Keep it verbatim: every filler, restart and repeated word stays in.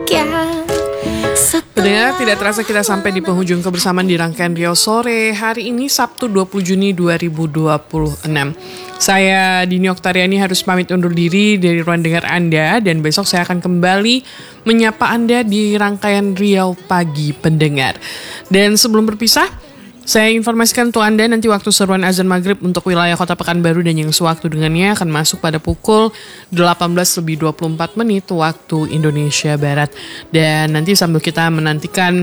bahagia. Pendengar, tidak terasa kita sampai di penghujung kebersamaan di rangkaian Riau Sore hari ini Sabtu dua puluh Juni dua ribu dua puluh enam. Saya Dini Oktariani harus pamit undur diri dari ruang dengar Anda, dan besok saya akan kembali menyapa Anda di rangkaian Riau Pagi Pendengar. Dan sebelum berpisah, saya informasikan untuk Anda nanti waktu seruan azan maghrib untuk wilayah Kota Pekanbaru dan yang sewaktu dengannya akan masuk pada pukul delapan belas lebih dua puluh empat menit waktu Indonesia Barat. Dan nanti sambil kita menantikan